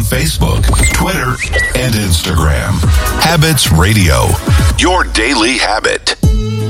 Facebook, Twitter, and Instagram. Habits Radio, your daily habit.